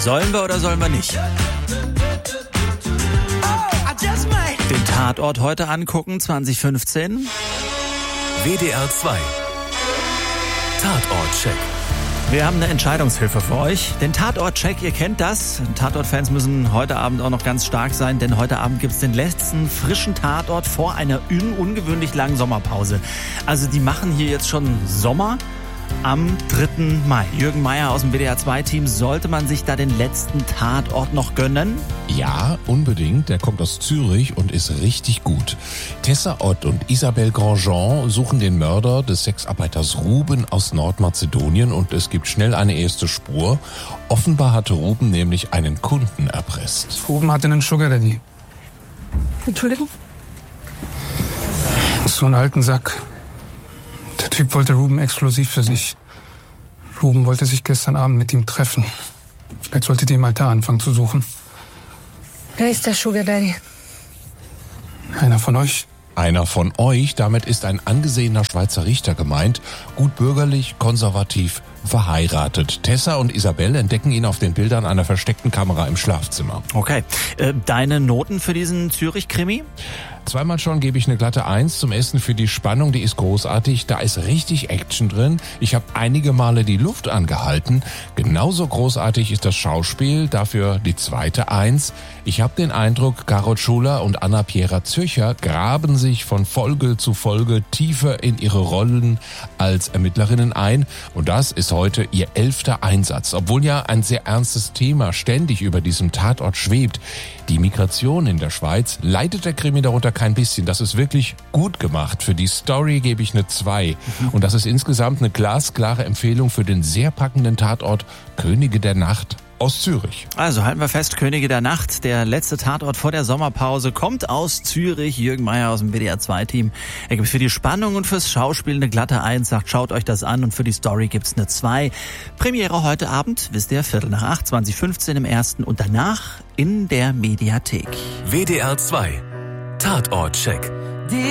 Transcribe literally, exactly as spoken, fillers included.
Sollen wir oder sollen wir nicht? Den Tatort heute angucken, zwanzig fünfzehn. W D R zwei. Tatort-Check. Wir haben eine Entscheidungshilfe für euch. Den Tatort-Check, ihr kennt das. Tatort-Fans müssen heute Abend auch noch ganz stark sein, denn heute Abend gibt es den letzten frischen Tatort vor einer un- ungewöhnlich langen Sommerpause. Also die machen hier jetzt schon Sommer am dritten Mai. Jürgen Meier aus dem W D R zwei Team, sollte man sich da den letzten Tatort noch gönnen? Ja, unbedingt. Der kommt aus Zürich und ist richtig gut. Tessa Ott und Isabelle Grandjean suchen den Mörder des Sexarbeiters Ruben aus Nordmazedonien und es gibt schnell eine erste Spur. Offenbar hatte Ruben nämlich einen Kunden erpresst. Ruben hatte einen Sugar Daddy. Entschuldigung? So einen alten Sack. Der Typ wollte Ruben exklusiv für sich. Ruben wollte sich gestern Abend mit ihm treffen. Vielleicht solltet ihr im Altar anfangen zu suchen. Wer ist der Sugar Daddy? Einer von euch? Einer von euch, damit ist ein angesehener Schweizer Richter gemeint, gut bürgerlich, konservativ, verheiratet. Tessa und Isabelle entdecken ihn auf den Bildern einer versteckten Kamera im Schlafzimmer. Okay, äh, deine Noten für diesen Zürich-Krimi? Zweimal schon gebe ich eine glatte Eins. Zum ersten für die Spannung, die ist großartig. Da ist richtig Action drin. Ich habe einige Male die Luft angehalten. Genauso großartig ist das Schauspiel. Dafür die zweite Eins. Ich habe den Eindruck, Carol Schuler und Anna-Piera Zürcher graben sich von Folge zu Folge tiefer in ihre Rollen als Ermittlerinnen ein. Und das ist heute ihr elfter Einsatz. Obwohl ja ein sehr ernstes Thema ständig über diesem Tatort schwebt. Die Migration in der Schweiz, leidet der Krimi darunter kein bisschen. Das ist wirklich gut gemacht. Für die Story gebe ich eine zwei. Und das ist insgesamt eine glasklare Empfehlung für den sehr packenden Tatort Könige der Nacht aus Zürich. Also halten wir fest, Könige der Nacht, der letzte Tatort vor der Sommerpause, kommt aus Zürich. Jürgen Meier aus dem W D R zwei Team. Er gibt für die Spannung und fürs Schauspiel eine glatte Eins, sagt, schaut euch das an, und für die Story gibt's eine zwei. Premiere heute Abend, wisst ihr, Viertel nach acht, zwanzig fünfzehn im ersten und danach in der Mediathek. W D R zwei. Tatort-Check.